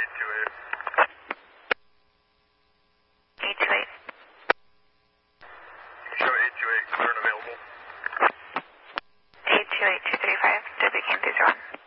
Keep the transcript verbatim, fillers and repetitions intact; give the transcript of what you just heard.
eight two eight. eight two eight. Show eight two eight, clear and available. eight two eight two three five, W K M three zero one.